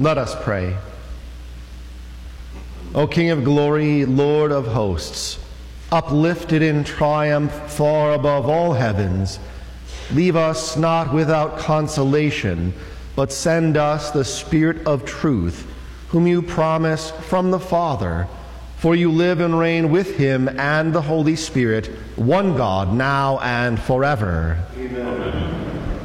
Let us pray. O King of glory, Lord of hosts, uplifted in triumph far above all heavens, leave us not without consolation, but send us the Spirit of truth, whom you promise from the Father, for you live and reign with him and the Holy Spirit, one God, now and forever. Amen.